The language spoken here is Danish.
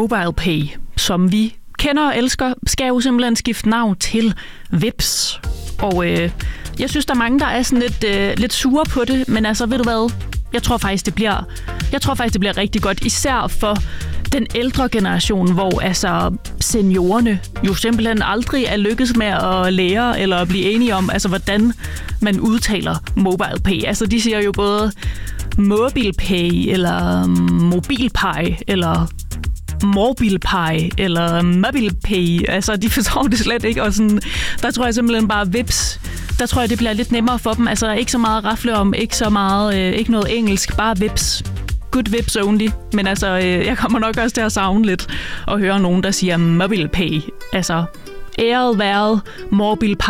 MobilePay, som vi kender og elsker, skal jo simpelthen skifte navn til Vipps. Og jeg synes, der er mange, der er sådan lidt sure på det, men altså, ved du hvad? Jeg tror faktisk, det bliver rigtig godt, især for den ældre generation, hvor altså seniorerne jo simpelthen aldrig er lykkes med at lære eller at blive enige om, altså hvordan man udtaler MobilePay. Altså de siger jo både MobilePay eller MobilePay eller MobilePay eller MobilePay. Altså de forstår det slet ikke, og sådan, der tror jeg simpelthen bare Vipps. Der tror jeg, det bliver lidt nemmere for dem. Altså ikke så meget rafle om, ikke så meget, ikke noget engelsk, bare Vipps. Good Vipps only. Men altså, jeg kommer nok også til at savne lidt og høre nogen, der siger MobilePay. Altså, æret været MobilePay